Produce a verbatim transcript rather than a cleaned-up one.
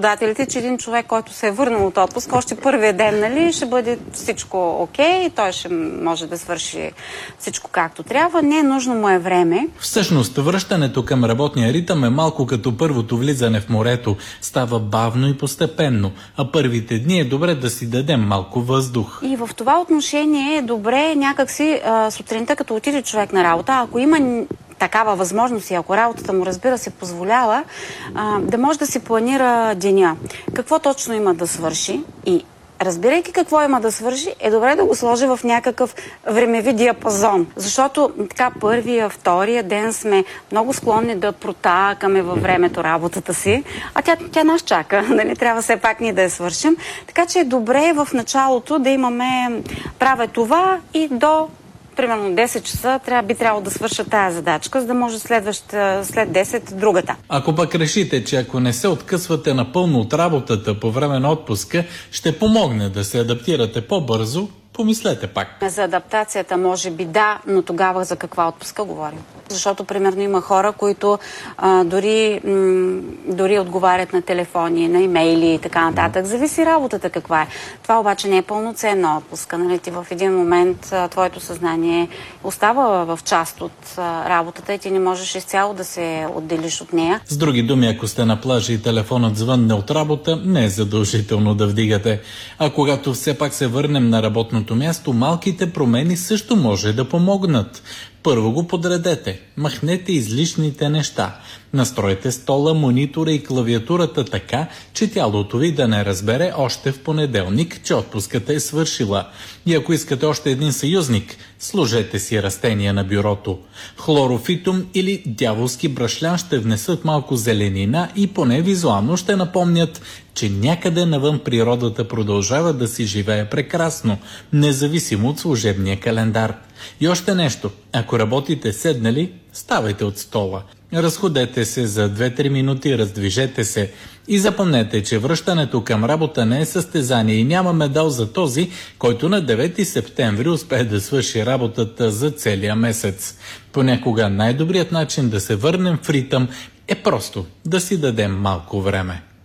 работодателите, че един човек, който се е върнал от отпуск, още първия ден, нали, ще бъде всичко окей, той ще може да свърши всичко както трябва. Не, нужно му е време. Всъщност, връщането към работния ритъм е малко като първото влизане в морето. Става бавно и постепенно, а първите дни е добре да си дадем малко въздух. И в това отношение е добре някакси а, сутринта, като отиде човек на работа, ако има такава възможност и ако работата му, разбира се, позволява, а, да може да си планира деня. Какво точно има да свърши и разбирайки какво има да свърши, е добре да го сложи в някакъв времеви диапазон. Защото така първия, втория ден сме много склонни да протакаме във времето работата си, а тя, тя нас чака, нали? Трябва все пак ние да я свършим. Така че е добре в началото да имаме правя това и до примерно десет часа трябва, би трябвало да свърша тая задачка, за да може след десет другата. Ако пък решите, че ако не се откъсвате напълно от работата по време на отпуска, ще помогне да се адаптирате по-бързо, помислете пак. За адаптацията може би да, но тогава за каква отпуска говорим? Защото, примерно, има хора, които а, дори, м, дори отговарят на телефони, на имейли и така нататък. Зависи работата каква е. Това обаче не е пълноценна отпуска. Нали? Ти в един момент а, твоето съзнание остава в част от а, работата и ти не можеш изцяло да се отделиш от нея. С други думи, ако сте на плажа и телефонът звънне от работа, не е задължително да вдигате. А когато все пак се върнем на работното място, малките промени също може да помогнат. Първо го подредете, махнете излишните неща, настройте стола, монитора и клавиатурата така, че тялото ви да не разбере още в понеделник, че отпуската е свършила. И ако искате още един съюзник, сложете си растения на бюрото. Хлорофитум или дяволски брашлян ще внесат малко зеленина и поне визуално ще напомнят, че някъде навън природата продължава да си живее прекрасно, независимо от служебния календар. И още нещо, ако работите седнали, ставайте от стола. Разходете се за две-три минути, раздвижете се и запомнете, че връщането към работа не е състезание и няма медал за този, който на девети септември успее да свърши работата за целия месец. Понякога най-добрият начин да се върнем в ритъм е просто да си дадем малко време.